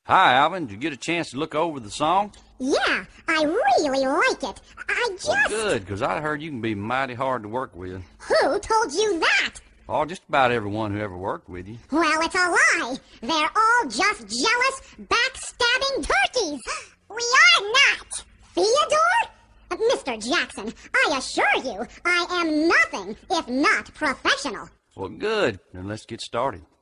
Hi, Alvin. Did you get a chance to look over the song? Yeah, I really like it. Well, good, because I heard you can be mighty hard to work with. Who told you that? Oh, just about everyone who ever worked with you. Well, it's a lie. They're all just jealous, backstabbing turkeys. We are not. Theodore? Mr. Jackson, I assure you, I am nothing if not professional. Well, good. Then let's get started.